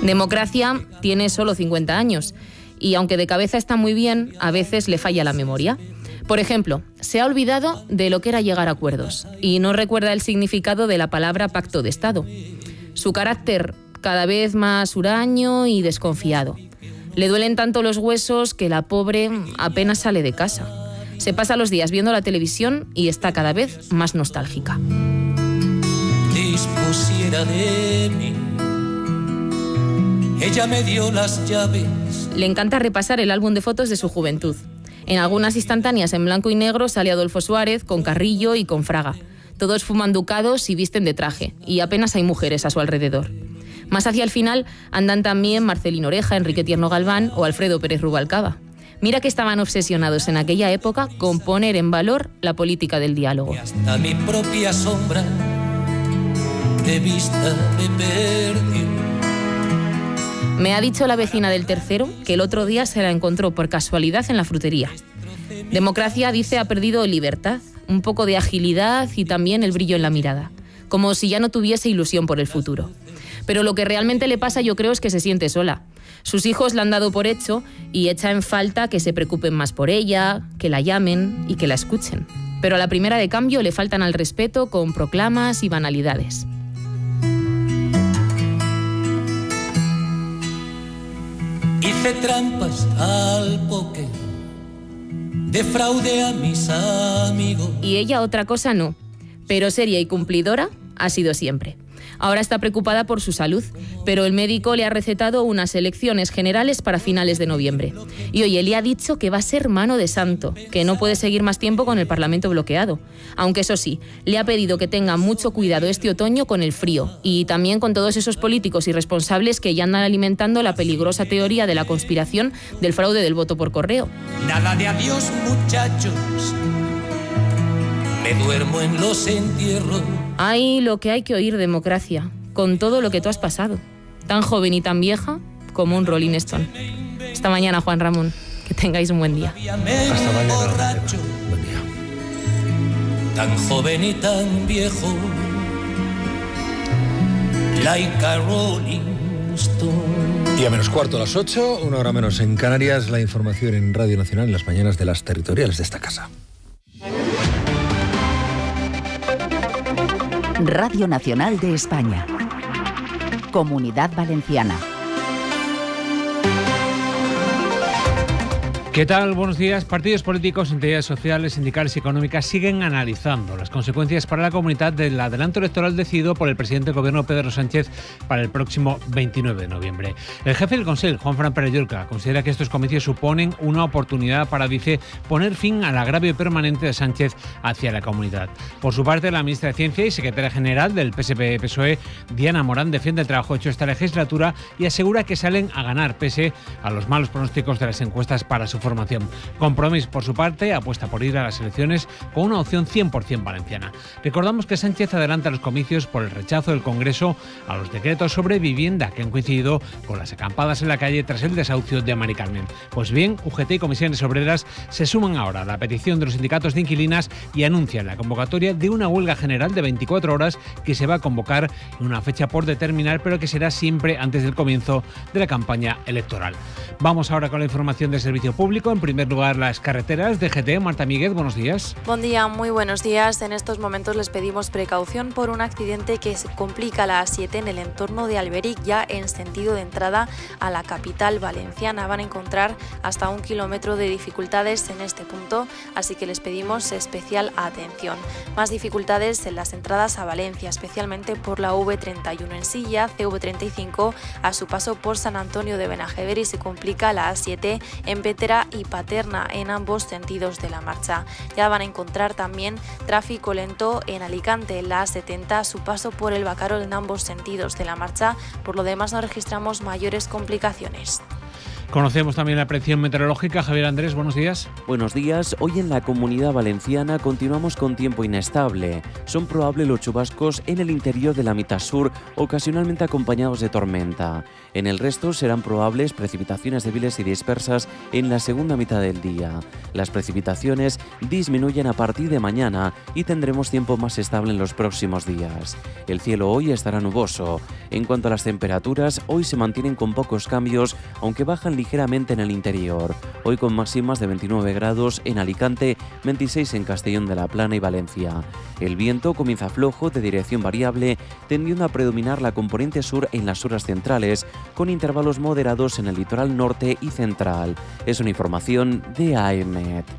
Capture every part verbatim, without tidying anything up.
Democracia tiene solo cincuenta años y aunque de cabeza está muy bien, a veces le falla la memoria. Por ejemplo, se ha olvidado de lo que era llegar a acuerdos y no recuerda el significado de la palabra pacto de Estado. Su carácter cada vez más huraño y desconfiado. Le duelen tanto los huesos que la pobre apenas sale de casa. Se pasa los días viendo la televisión y está cada vez más nostálgica. Dispusiera de mí, ella me dio las llaves. Le encanta repasar el álbum de fotos de su juventud. En algunas instantáneas en blanco y negro sale Adolfo Suárez con Carrillo y con Fraga. Todos fuman ducados y visten de traje, y apenas hay mujeres a su alrededor. Más hacia el final andan también Marcelino Oreja, Enrique Tierno Galván o Alfredo Pérez Rubalcaba. Mira que estaban obsesionados en aquella época con poner en valor la política del diálogo. Y hasta mi propia sombra de vista me perdió. Me ha dicho la vecina del tercero que el otro día se la encontró por casualidad en la frutería. Democracia, dice, ha perdido libertad, un poco de agilidad y también el brillo en la mirada, como si ya no tuviese ilusión por el futuro. Pero lo que realmente le pasa, yo creo, es que se siente sola. Sus hijos la han dado por hecho y echa en falta que se preocupen más por ella, que la llamen y que la escuchen. Pero a la primera de cambio le faltan al respeto con proclamas y banalidades. Hice trampas al póker, defraudé a mis amigos. Y ella otra cosa no, pero seria y cumplidora ha sido siempre. Ahora está preocupada por su salud, pero el médico le ha recetado unas elecciones generales para finales de noviembre. Y oye, le ha dicho que va a ser mano de santo, que no puede seguir más tiempo con el Parlamento bloqueado. Aunque eso sí, le ha pedido que tenga mucho cuidado este otoño con el frío y también con todos esos políticos irresponsables que ya andan alimentando la peligrosa teoría de la conspiración del fraude del voto por correo. Nada de adiós, muchachos. Me duermo en los entierros. Ay, lo que hay que oír, Democracia, con todo lo que tú has pasado. Tan joven y tan vieja como un Rolling Stone. Hasta mañana, Juan Ramón. Que tengáis un buen día. Hasta mañana. Buen día. Tan joven y tan viejo, like a Rolling Stone. Y a menos cuarto a las ocho, una hora menos en Canarias, la información en Radio Nacional en las mañanas de las territoriales de esta casa. Radio Nacional de España. Comunidad Valenciana. ¿Qué tal? Buenos días. Partidos políticos, entidades sociales, sindicales y económicas siguen analizando las consecuencias para la comunidad del adelanto electoral decidido por el presidente del Gobierno, Pedro Sánchez, para el próximo veintinueve de noviembre. El jefe del Consell, Juanfran Pérez-Llorca, considera que estos comicios suponen una oportunidad para, dice, poner fin al agravio permanente de Sánchez hacia la comunidad. Por su parte, la ministra de Ciencia y secretaria general del P S P P S O E, Diana Morán, defiende el trabajo hecho esta legislatura y asegura que salen a ganar pese a los malos pronósticos de las encuestas para su formación. Compromís, por su parte, apuesta por ir a las elecciones con una opción cien por ciento valenciana. Recordamos que Sánchez adelanta los comicios por el rechazo del Congreso a los decretos sobre vivienda que han coincidido con las acampadas en la calle tras el desahucio de Mari Carmen. Pues bien, U G T y comisiones obreras se suman ahora a la petición de los sindicatos de inquilinas y anuncian la convocatoria de una huelga general de veinticuatro horas que se va a convocar en una fecha por determinar, pero que será siempre antes del comienzo de la campaña electoral. Vamos ahora con la información del servicio público. En primer lugar, las carreteras de G T. Marta Míguez, buenos días. Buen día, muy buenos días. En estos momentos les pedimos precaución por un accidente que se complica la A siete en el entorno de Alberic, ya en sentido de entrada a la capital valenciana. Van a encontrar hasta un kilómetro de dificultades en este punto, así que les pedimos especial atención. Más dificultades en las entradas a Valencia, especialmente por la V treinta y uno en Silla, C V treinta y cinco a su paso por San Antonio de Benajever, y se complica la A siete en Pétera y Paterna en ambos sentidos de la marcha. Ya van a encontrar también tráfico lento en Alicante, la A setenta a su paso por el Bacarol en ambos sentidos de la marcha. Por lo demás no registramos mayores complicaciones. Conocemos también la predicción meteorológica. Javier Andrés, buenos días. Buenos días. Hoy en la Comunidad Valenciana continuamos con tiempo inestable. Son probables los chubascos en el interior de la mitad sur, ocasionalmente acompañados de tormenta. En el resto serán probables precipitaciones débiles y dispersas en la segunda mitad del día. Las precipitaciones disminuyen a partir de mañana y tendremos tiempo más estable en los próximos días. El cielo hoy estará nuboso. En cuanto a las temperaturas, hoy se mantienen con pocos cambios, aunque bajan ligeramente en el interior. Hoy con máximas de veintinueve grados en Alicante, veintiséis en Castellón de la Plana y Valencia. El viento comienza flojo de dirección variable, tendiendo a predominar la componente sur en las horas centrales, con intervalos moderados en el litoral norte y central. Es una información de A E M E T.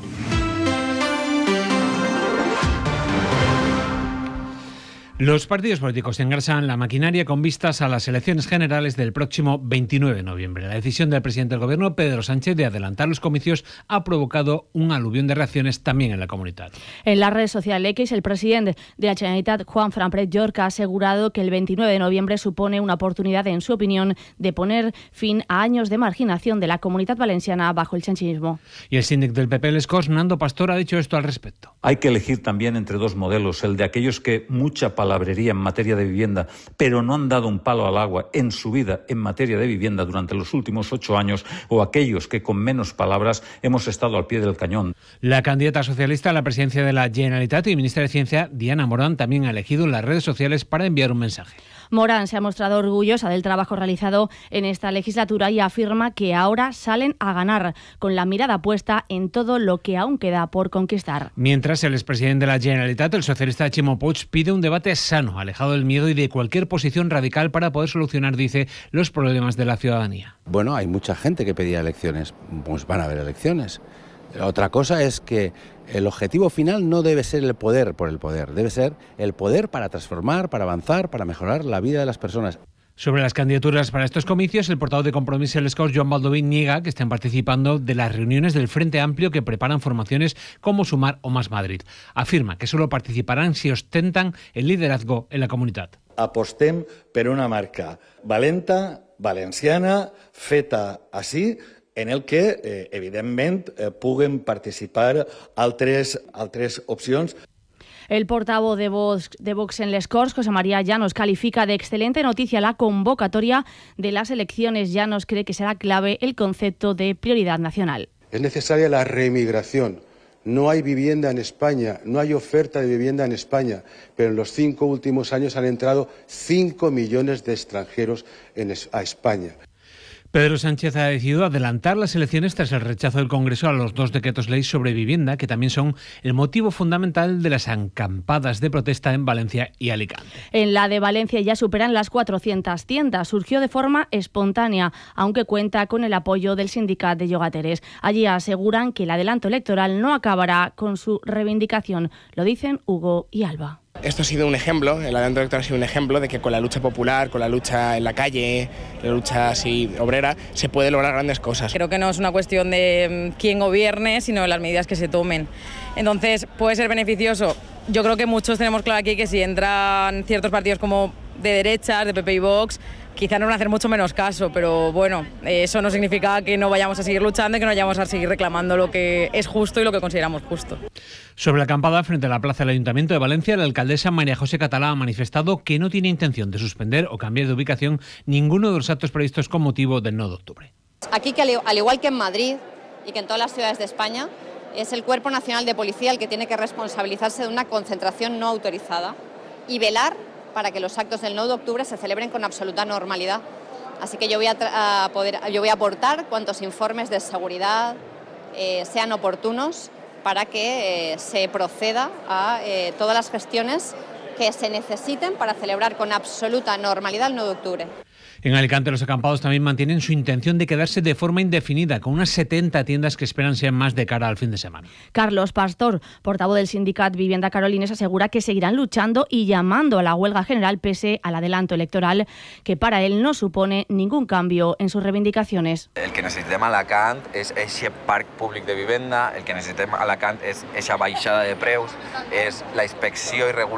Los partidos políticos engrasan la maquinaria con vistas a las elecciones generales del próximo veintinueve de noviembre. La decisión del presidente del Gobierno, Pedro Sánchez, de adelantar los comicios ha provocado un aluvión de reacciones también en la comunidad. En la red social X, el presidente de la Generalitat, Juan Fran-Prat Llorca, ha asegurado que el veintinueve de noviembre supone una oportunidad, en su opinión, de poner fin a años de marginación de la Comunidad Valenciana bajo el sanchinismo. Y el síndic del P P, Les Corts, Nando Pastor, ha dicho esto al respecto. Hay que elegir también entre dos modelos, el de aquellos que mucha palabrería en materia de vivienda, pero no han dado un palo al agua en su vida en materia de vivienda durante los últimos ocho años, o aquellos que con menos palabras hemos estado al pie del cañón. La candidata socialista a la presidencia de la Generalitat y ministra de Ciencia, Diana Morán, también ha elegido las redes sociales para enviar un mensaje. Morán se ha mostrado orgullosa del trabajo realizado en esta legislatura y afirma que ahora salen a ganar, con la mirada puesta en todo lo que aún queda por conquistar. Mientras, el expresidente de la Generalitat, el socialista Ximo Puig, pide un debate sano, alejado del miedo y de cualquier posición radical para poder solucionar, dice, los problemas de la ciudadanía. Bueno, hay mucha gente que pedía elecciones, pues van a haber elecciones. Otra cosa es que el objetivo final no debe ser el poder por el poder, debe ser el poder para transformar, para avanzar, para mejorar la vida de las personas. Sobre las candidaturas para estos comicios, el portavoz de Compromís, Les Corts, Joan Baldoví, niega que estén participando de las reuniones del Frente Amplio que preparan formaciones como Sumar o Más Madrid. Afirma que solo participarán si ostentan el liderazgo en la comunidad. Apostem per una marca valenta, valenciana, feta així, en el que, eh, evidentment, eh, puguen participar altres, altres opcions. El portavoz de Vox, de Vox en Les Corts, José María Llanos, califica de excelente noticia la convocatoria de las elecciones. Llanos cree que será clave el concepto de prioridad nacional. Es necesaria la reemigración. No hay vivienda en España, no hay oferta de vivienda en España, pero en los cinco últimos años han entrado cinco millones de extranjeros en, a España. Pedro Sánchez ha decidido adelantar las elecciones tras el rechazo del Congreso a los dos decretos ley sobre vivienda, que también son el motivo fundamental de las acampadas de protesta en Valencia y Alicante. En la de Valencia ya superan las cuatrocientas tiendas. Surgió de forma espontánea, aunque cuenta con el apoyo del sindicato de llogateres. Allí aseguran que el adelanto electoral no acabará con su reivindicación. Lo dicen Hugo y Alba. Esto ha sido un ejemplo, el adelanto electoral ha sido un ejemplo de que con la lucha popular, con la lucha en la calle, la lucha así obrera, se puede lograr grandes cosas. Creo que no es una cuestión de quién gobierne, sino de las medidas que se tomen. Entonces, ¿puede ser beneficioso? Yo creo que muchos tenemos claro aquí que si entran ciertos partidos como de derechas, de P P y Vox, quizá nos van a hacer mucho menos caso, pero bueno, eso no significa que no vayamos a seguir luchando y que no vayamos a seguir reclamando lo que es justo y lo que consideramos justo. Sobre la acampada frente a la plaza del Ayuntamiento de Valencia, la alcaldesa María José Catalá ha manifestado que no tiene intención de suspender o cambiar de ubicación ninguno de los actos previstos con motivo del nueve de octubre. Aquí, que al igual que en Madrid y que en todas las ciudades de España, es el Cuerpo Nacional de Policía el que tiene que responsabilizarse de una concentración no autorizada y velar para que los actos del nueve de octubre se celebren con absoluta normalidad. Así que yo voy a, a poder, yo voy a aportar cuantos informes de seguridad eh, sean oportunos para que eh, se proceda a eh, todas las gestiones que se necesiten para celebrar con absoluta normalidad el nueve de octubre. En Alicante, los acampados también mantienen su intención de quedarse de forma indefinida, con unas setenta tiendas que esperan sean más de cara al fin de semana. Carlos Pastor, portavoz del sindicat Vivienda Carolines, asegura que seguirán luchando y llamando a la huelga general pese al adelanto electoral, que para él no supone ningún cambio en sus reivindicacions. El que necessitem a Alacant és aquest parc públic de vivenda, el que necessitem a Alacant és aquesta baixada de preus, és la inspecció i regulació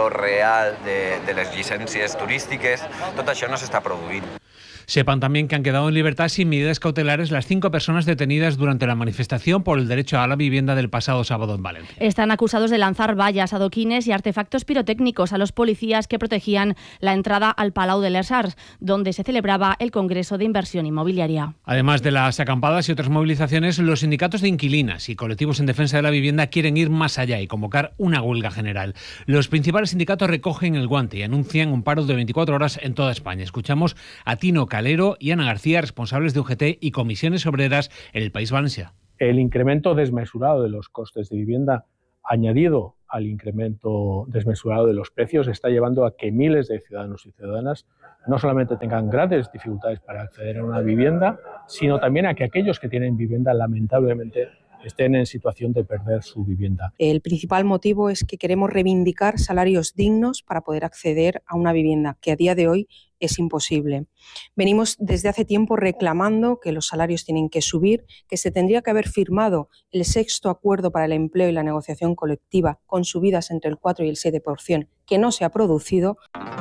l'obtenció real de, de les llicències turístiques, tot això no s'està produint. Sepan también que han quedado en libertad sin medidas cautelares las cinco personas detenidas durante la manifestación por el derecho a la vivienda del pasado sábado en Valencia. Están acusados de lanzar vallas, adoquines y artefactos pirotécnicos a los policías que protegían la entrada al Palau de les Arts, donde se celebraba el Congreso de Inversión Inmobiliaria. Además de las acampadas y otras movilizaciones, los sindicatos de inquilinas y colectivos en defensa de la vivienda quieren ir más allá y convocar una huelga general. Los principales sindicatos recogen el guante y anuncian un paro de veinticuatro horas en toda España. Escuchamos a Tino Calero y Ana García, responsables de U G T y comisiones obreras en el País Valencià. El incremento desmesurado de los costes de vivienda, añadido al incremento desmesurado de los precios, está llevando a que miles de ciudadanos y ciudadanas no solamente tengan grandes dificultades para acceder a una vivienda, sino también a que aquellos que tienen vivienda, lamentablemente, estén en situación de perder su vivienda. El principal motivo es que queremos reivindicar salarios dignos para poder acceder a una vivienda, que a día de hoy es imposible. Venimos desde hace tiempo reclamando que los salarios tienen que subir, que se tendría que haber firmado el sexto acuerdo para el empleo y la negociación colectiva con subidas entre el cuatro y el siete por ciento, que no se ha producido.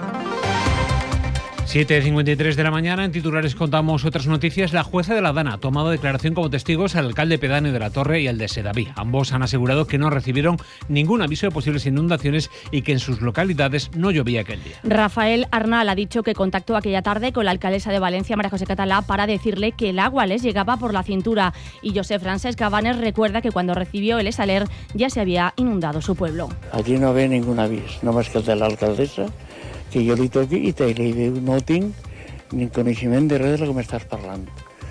siete cincuenta y tres de la mañana, en titulares contamos otras noticias. La jueza de la Dana ha tomado declaración como testigos al alcalde pedáneo de La Torre y al de Sedaví. Ambos han asegurado que no recibieron ningún aviso de posibles inundaciones y que en sus localidades no llovía aquel día. Rafael Arnal ha dicho que contactó aquella tarde con la alcaldesa de Valencia, María José Catalá, para decirle que el agua les llegaba por la cintura. Y Josep Francesc Cabanes recuerda que cuando recibió el Esaler ya se había inundado su pueblo. Allí no ve ningún aviso, nomás que el de la alcaldesa, que jo li toqui i te li diu no tinc ni coneixement de res de lo que m'estàs parlant.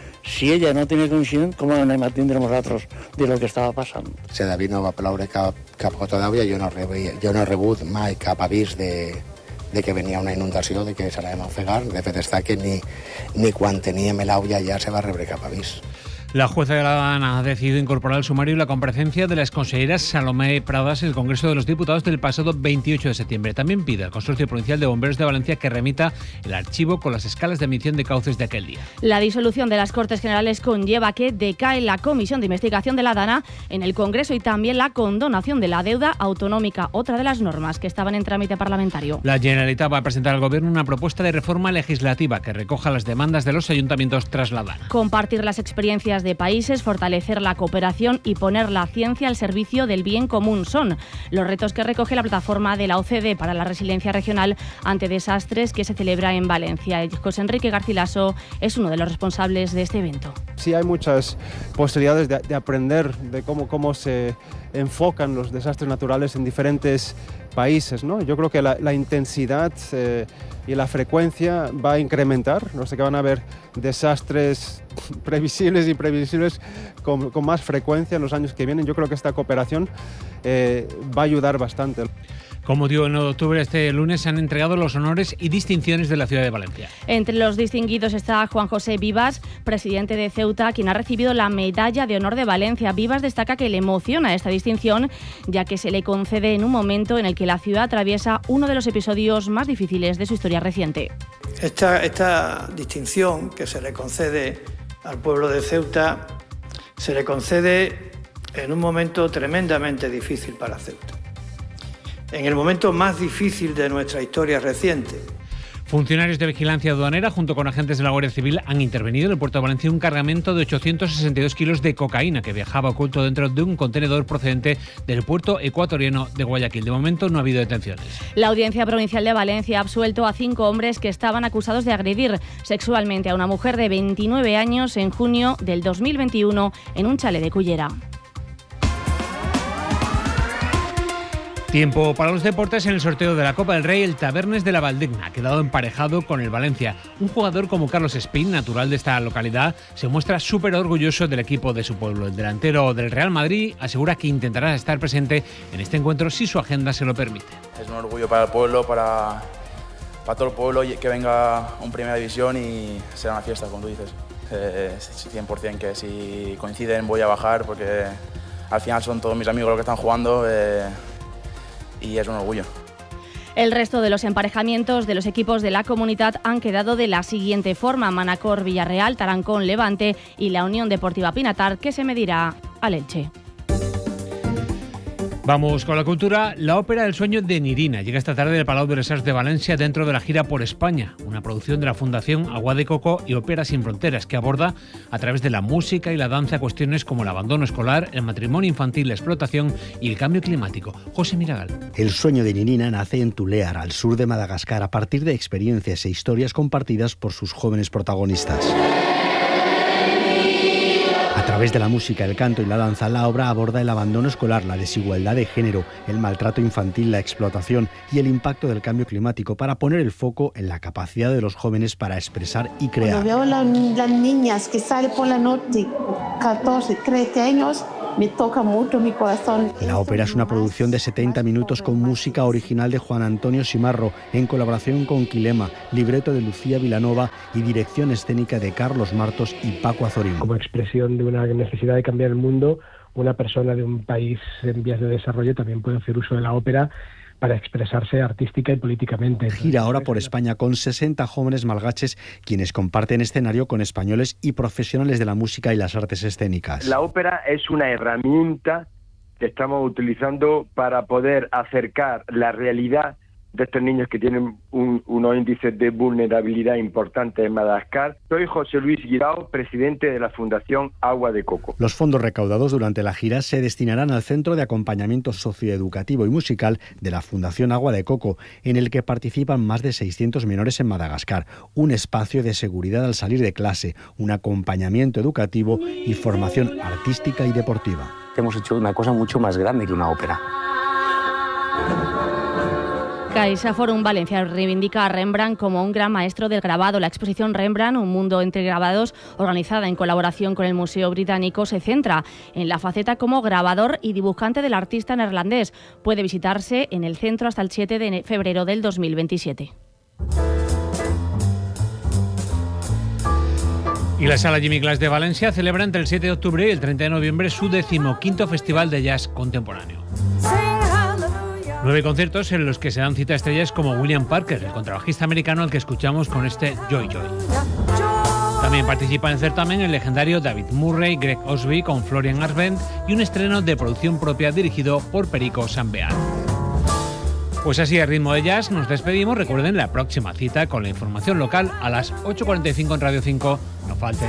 Si ella no tenia coneixement, com anem a tindre nosaltres de lo que estava passant? Sedaví no va ploure cap, cap gota d'aigua, jo, no jo no he rebut mai cap avís de, de que venia una inundació, de que s'anàvem a ofegar. De fet, està que ni, ni quan teníem l'aigua ja se va rebre cap avís. La jueza de la Dana ha decidido incorporar al sumario la comparecencia de la exconsellera Salomé Pradas en el Congreso de los Diputados del pasado veintiocho de septiembre. También pide al Consorcio Provincial de Bomberos de Valencia que remita el archivo con las escalas de emisión de cauces de aquel día. La disolución de las Cortes Generales conlleva que decae la Comisión de Investigación de la Dana en el Congreso y también la condonación de la deuda autonómica, otra de las normas que estaban en trámite parlamentario. La Generalitat va a presentar al Gobierno una propuesta de reforma legislativa que recoja las demandas de los ayuntamientos tras la Dana. Compartir las experiencias de países, fortalecer la cooperación y poner la ciencia al servicio del bien común son los retos que recoge la plataforma de la O C D E para la resiliencia regional ante desastres que se celebra en Valencia. José Enrique Garcilaso es uno de los responsables de este evento. Sí, hay muchas posibilidades de, de aprender de cómo, cómo se enfocan los desastres naturales en diferentes países, ¿no? Yo creo que la, la intensidad eh, y la frecuencia va a incrementar, no sé, que van a haber desastres previsibles y imprevisibles con, con más frecuencia en los años que vienen. Yo creo que esta cooperación eh, va a ayudar bastante. Con motivo del nueve de octubre, este lunes se han entregado los honores y distinciones de la ciudad de Valencia. Entre los distinguidos está Juan José Vivas, presidente de Ceuta, quien ha recibido la Medalla de Honor de Valencia. Vivas destaca que le emociona esta distinción, ya que se le concede en un momento en el que la ciudad atraviesa uno de los episodios más difíciles de su historia reciente. Esta, esta distinción que se le concede al pueblo de Ceuta, se le concede en un momento tremendamente difícil para Ceuta. En el momento más difícil de nuestra historia reciente. Funcionarios de vigilancia aduanera junto con agentes de la Guardia Civil han intervenido en el puerto de Valencia un cargamento de ochocientos sesenta y dos kilos de cocaína que viajaba oculto dentro de un contenedor procedente del puerto ecuatoriano de Guayaquil. De momento no ha habido detenciones. La Audiencia Provincial de Valencia ha absuelto a cinco hombres que estaban acusados de agredir sexualmente a una mujer de veintinueve años en junio del dos mil veintiuno en un chalet de Cullera. Tiempo para los deportes. En el sorteo de la Copa del Rey, el Tabernes de la Valdigna ha quedado emparejado con el Valencia. Un jugador como Carlos Espín, natural de esta localidad, se muestra súper orgulloso del equipo de su pueblo. El delantero del Real Madrid asegura que intentará estar presente en este encuentro si su agenda se lo permite. Es un orgullo para el pueblo, para, para todo el pueblo que venga un Primera División y será una fiesta, como tú dices. Eh, cien por ciento que si coinciden voy a bajar porque al final son todos mis amigos los que están jugando. Eh, Y es un orgullo. El resto de los emparejamientos de los equipos de la comunidad han quedado de la siguiente forma: Manacor, Villarreal, Tarancón, Levante y la Unión Deportiva Pinatar, que se medirá al Elche. Vamos con la cultura. La ópera El sueño de Nirina llega esta tarde del Palau de les Arts de Valencia dentro de la gira por España, una producción de la Fundación Agua de Coco y Ópera Sin Fronteras, que aborda a través de la música y la danza cuestiones como el abandono escolar, el matrimonio infantil, la explotación y el cambio climático. José Miragal. El sueño de Nirina nace en Tulear, al sur de Madagascar, a partir de experiencias e historias compartidas por sus jóvenes protagonistas. A través de la música, el canto y la danza, la obra aborda el abandono escolar, la desigualdad de género, el maltrato infantil, la explotación y el impacto del cambio climático, para poner el foco en la capacidad de los jóvenes para expresar y crear. Cuando veo la, las niñas que salen por la noche, catorce, trece años, me toca mucho mi corazón. La ópera es una producción de setenta minutos con música original de Juan Antonio Simarro, en colaboración con Quilema, libreto de Lucía Vilanova y dirección escénica de Carlos Martos y Paco Azorín. Como expresión de una necesidad de cambiar el mundo, una persona de un país en vías de desarrollo también puede hacer uso de la ópera para expresarse artística y políticamente. Gira ahora por España con sesenta jóvenes malgaches, quienes comparten escenario con españoles y profesionales de la música y las artes escénicas. La ópera es una herramienta que estamos utilizando para poder acercar la realidad de estos niños que tienen un, unos índices de vulnerabilidad importantes en Madagascar. Soy José Luis Guirao, presidente de la Fundación Agua de Coco. Los fondos recaudados durante la gira se destinarán al Centro de Acompañamiento Socioeducativo y Musical de la Fundación Agua de Coco, en el que participan más de seiscientos menores en Madagascar, un espacio de seguridad al salir de clase, un acompañamiento educativo y formación artística y deportiva. Hemos hecho una cosa mucho más grande que una ópera. Caixa Forum Valencia reivindica a Rembrandt como un gran maestro del grabado. La exposición Rembrandt, un mundo entre grabados, organizada en colaboración con el Museo Británico, se centra en la faceta como grabador y dibujante del artista neerlandés. Puede visitarse en el centro hasta el siete de febrero del dos mil veintisiete. Y la Sala Jimmy Glass de Valencia celebra entre el siete de octubre y el treinta de noviembre su decimoquinto Festival de Jazz Contemporáneo. Nueve conciertos en los que se dan cita a estrellas como William Parker, el contrabajista americano al que escuchamos con este Joy Joy. También participa en el certamen el legendario David Murray, Greg Osby con Florian Arbenz y un estreno de producción propia dirigido por Perico Sambean. Pues así, a ritmo de jazz, nos despedimos. Recuerden la próxima cita con la información local a las ocho cuarenta y cinco en Radio cinco. No falte.